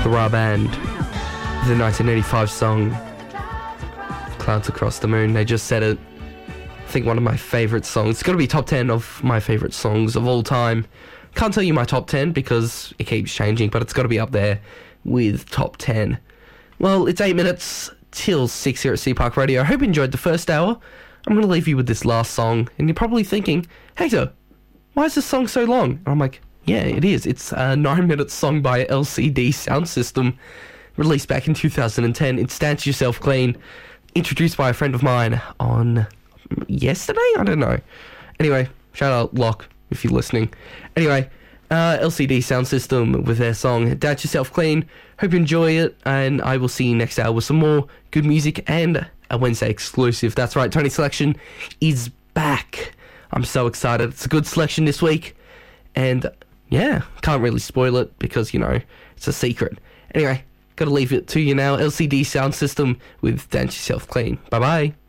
The Ra Band, the 1985 song Clouds Across the Moon. They just said it. I think one of my favourite songs. It's got to be top 10 of my favourite songs of all time. Can't tell you my top 10 because it keeps changing, but it's got to be up there with top 10. Well, it's 8 minutes till 6 here at C Park Radio. I hope you enjoyed the first hour. I'm going to leave you with this last song, and you're probably thinking, Hector, why is this song so long? And I'm like, yeah, it is. It's a 9-minute song by LCD Sound System, released back in 2010. It's Dance Yourself Clean, introduced by a friend of mine on yesterday? I don't know. Anyway, shout out Locke if you're listening. Anyway, LCD Sound System with their song Dance Yourself Clean. Hope you enjoy it, and I will see you next hour with some more good music and a Wednesday exclusive. That's right, Tony Selection is back. I'm so excited. It's a good selection this week, and yeah, can't really spoil it because, you know, it's a secret. Anyway, gotta leave it to you now. LCD Sound System with Dance Yourself Clean. Bye-bye.